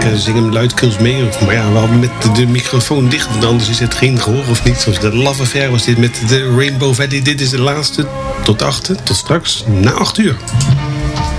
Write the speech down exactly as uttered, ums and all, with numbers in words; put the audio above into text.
uh, zing hem luidkeels mee. Maar ja, we hadden met de, de microfoon dicht, want anders is het geen gehoor of niet. Zoals de Love Affair was dit met de Rainbow Valley. Dit is de laatste. Tot achter, tot straks, na acht uur.